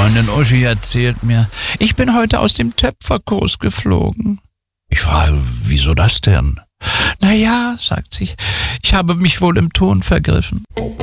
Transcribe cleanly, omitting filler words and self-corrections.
Freundin Uschi erzählt mir, ich bin heute aus dem Töpferkurs geflogen. Ich frage, wieso das denn? Na ja, sagt sie, ich habe mich wohl im Ton vergriffen.